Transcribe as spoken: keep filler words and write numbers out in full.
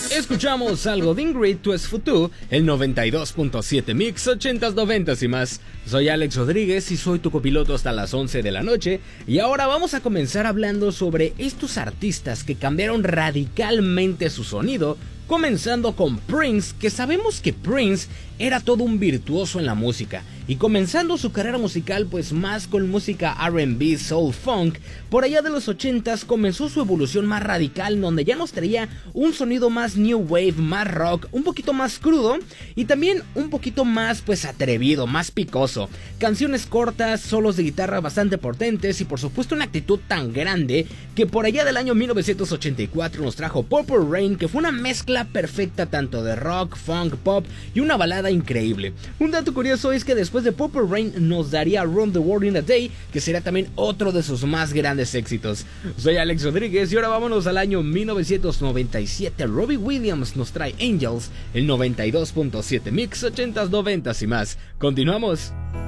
Escuchamos algo de Ingrid Tu Es Futú, el noventa y dos punto siete Mix, ochentas, noventas y más. Soy Alex Rodríguez y soy tu copiloto hasta las once de la noche. Y ahora vamos a comenzar hablando sobre estos artistas que cambiaron radicalmente su sonido, comenzando con Prince, que sabemos que Prince era todo un virtuoso en la música, y comenzando su carrera musical pues más con música R and B, soul, funk. Por allá de los ochentas comenzó su evolución más radical, donde ya nos traía un sonido más new wave, más rock, un poquito más crudo y también un poquito más pues atrevido, más picoso. Canciones cortas, solos de guitarra bastante potentes y por supuesto una actitud tan grande que por allá del año mil novecientos ochenta y cuatro nos trajo Purple Rain, que fue una mezcla perfecta tanto de rock, funk, pop y una balada increíble. Un dato curioso es que después de Purple Rain nos daría Run the World in a Day, que será también otro de sus más grandes éxitos. Soy Alex Rodríguez y ahora vámonos al año mil novecientos noventa y siete. Robbie Williams nos trae Angels, el noventa y dos punto siete Mix, ochentas, noventas y más. Continuamos.